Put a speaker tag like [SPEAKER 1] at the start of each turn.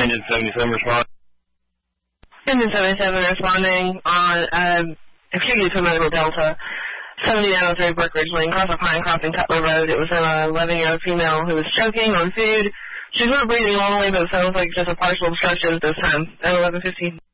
[SPEAKER 1] Engine 77 responding.
[SPEAKER 2] Engine 77 responding on, excuse me, to Medical Delta. 7903 Brook Ridge Lane, cross of Pine Crossing, Cutler Road. It was an 11-year-old female who was choking on food. She's not breathing normally, but it sounds like just a partial obstruction at this time. At 11:15.